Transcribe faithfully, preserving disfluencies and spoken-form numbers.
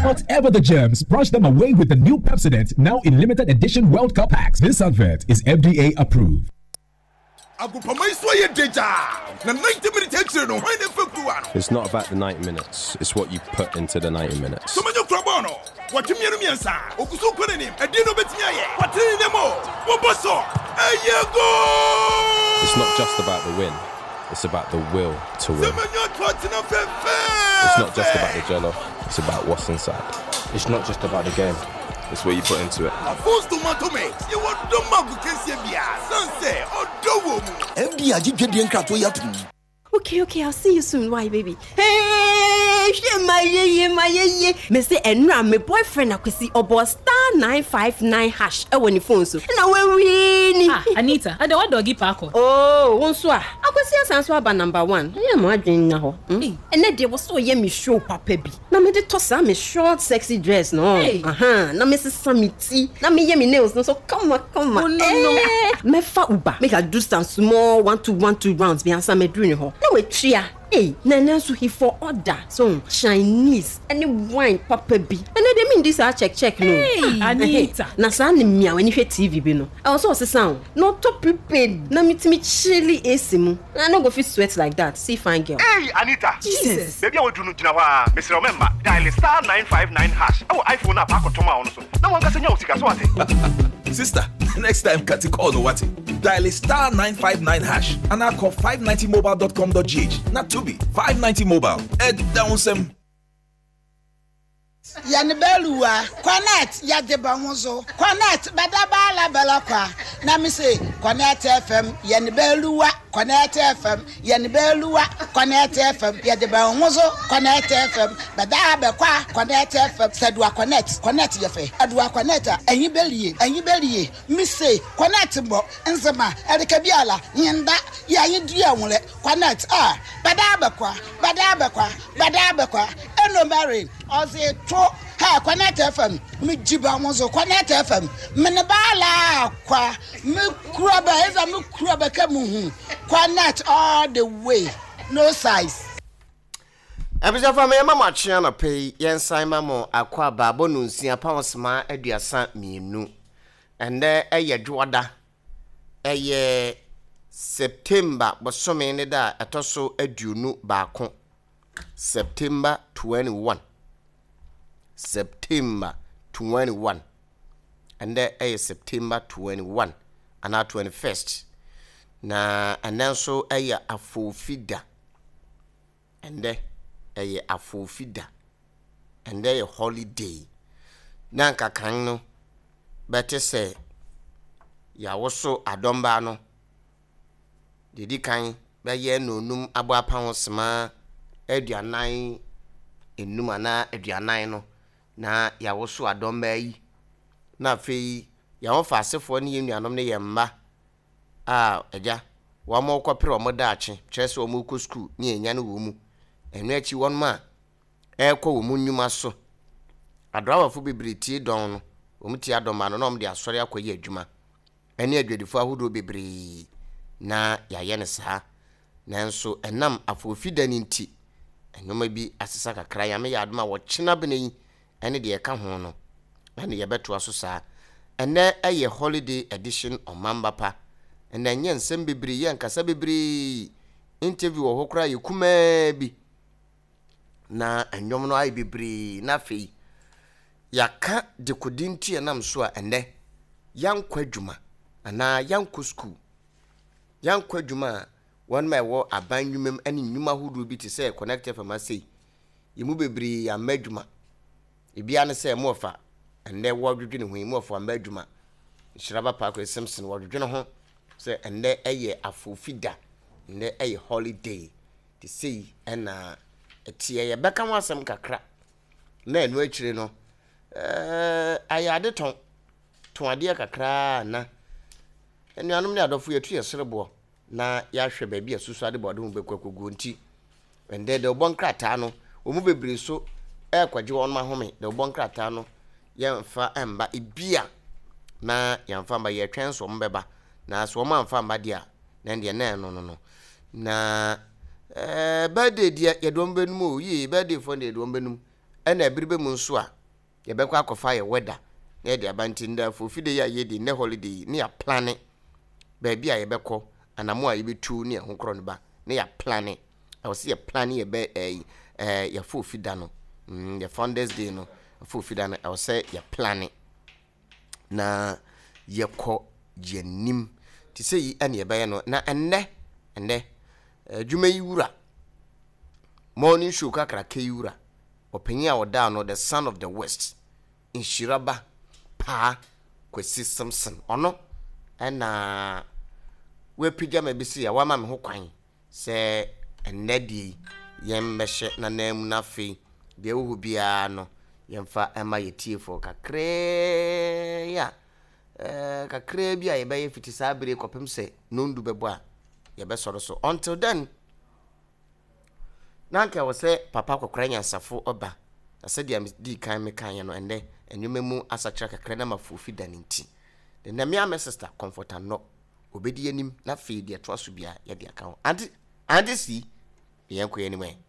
Whatever the germs, brush them away with the new Pepsodent, now in limited edition World Cup packs. This advert is F D A approved. It's not about the ninety minutes, it's what you put into the ninety minutes. It's not just about the win, it's about the will to win. It's not just about the jello, it's about what's inside. It's not just about the game, it's what you put into it. Okay, okay, I'll see you soon. Why, baby? Hey, my ye, my ye, Mister Enra, my boyfriend, I could see about star nine five nine hash. I want your phone so. Now when we ah, Anita, I don't want doggy park. Oh, one swa. I could see us answer about number one. I am my dream now. And then there was so yummy show, Papa B. Now me the toss me short, sexy dress, no. Uh huh. Now Missus Samiti. Now me yummy nails, no. So come on, come on. Oh no, no. Me fa uba. Make a do some small one two one two rounds. Me answer me doing her. No, wait, tria. Hey, Nana so he for order. So Chinese any wine Papa B. And they mean this I check check no. Hey, Anita. Na sa ni mia when you hear T V bi no. I also say sound. No to prepared. Na me me chilly A C mu. I no go fit sweat like that. See fine girl. Hey, Anita. Jesus. Baby I want to know jina wa. Mister Remember dial star nine five nine hash. Our iPhone app akotoma ono so. Na wanga senya usika so ate. Sister, next time Kati call no what? Dial star nine five nine hash and I call five ninety mobile dot com dot g h. Not to be five ninety mobile. Head down some. Yanibelua, Connect, Yadebonzo, Connect, Badabala Belakwa. Nami say, Connect F M, Yanibelua, Connect F M, Yanibelua, Connect F M, Yadebonzo, Connect F M, Badabakwa, Connect F M, Sedua Connect, Connect Yafe, Adua Connect, and you belly, and you belly, Miss say, Connect Mo, Enzama, Erikabiala, Yanda, Yayidia, Connect, ah, Badabakwa, Badabakwa, Badabakwa, and no marry. Oze to ha Connect F M mi jiba mozo Connect F M menebala kwa mi kruba eza mi kruba kemu Connect all the way no size Ebisa fa me mama chia na pay yensan mamo akwa babo no nsia pa osma aduasa mienu ende eye dwoda eye September bosome ne da etoso aduonu baako September twenty-one September twenty-one and there is September twenty-one and now twenty-first na and then so a afofida and there a afofida and there a holiday na nkakan no better say ya woso adomba no didi kan be ye no num abapa hosema aduanan enum ana aduanan no na ya woso adomba yi na fei ya wo fa asefo ne yenuanom ne yemma a eja wo mo kwapere o mo daache kyerese o mo ko school ne enya ne wo mu enu achi won ma e kwa wo mu nnwuma so adrawafo bebreti don no wo mu ti adoma no na mo de asori akwaye adwuma ene adwadifo ahodo bebre na ya ye ne saa nanso enam afofida ni nti enoma bi asesa kakra ya me ya adoma wo kyena beneyi ene de eka ho no ene ye beto aso saa ene eye holiday edition omambapa ene nye nsem bebre ye nkasa bebre interview wo hokra ye kuma bi na enwom no ai bebre na fei yaka de kodinti enam so a ene yankwa adwuma ana yanko school yankwa adwuma one my wo abanyumem ani nnwuma hudu bi te say connect F M say yimu bebre ya madwuma ebia ne say mo fa ende wo dwedwe ne hu mo fa madwuma shiraba park Simpson wo dwedwe ne ho say ende eye afofida ende eye holiday te say ena etie ye beka wasem kakra na enu akire no eh ayade ton ton ade kakra na enuanom ne adofo yetu yeserebo na ya hwe ba bia susu ade bodo mu bekwakogu nti ende de obonkrata no omu bebre so e kwaje won ma home de obonkrata no yemfa emba ibia na yemfa mba ye twenso mbeba na so ma mfa mba dia na de na no no no na eh bade dia ye dombenum o yi bade fo de dombenum e na biribe mu nso a ye be kwa akofa ye weather na ye de abanti nda fofi de ya ye de ne holiday ne ya plan ba bia ye be ko anamo a ye betu ne ho kro ne ba ne ya plan e wo se ye plan ye be eh eh ya fofi da no mm the founders day no fofi da no wo se ye plan na ye ko ye nim ti se yi ane ye be no na enne enne adwuma yi wura morning show kakra ke yura openya oda no the son of the west in Shiraba pa Kwesi Simpson ono na we pija me bisi ya wama me ho kwan se enedi yemmehye na namu na fe de wo bia no yemfa ema yetiefo kakre ya eh kakre bia ye be fiti sabire kopem se nondu bebo a ye be soro so until then nanka wo se papa kokora nyansafo oba ase dia di kan me kan ye no ende enwememu asachira kakra na mafofi daninti de na me am sister comfort no obedi anim na fe dia to aso bia ye dia kan ade ade si ye ko ye ni me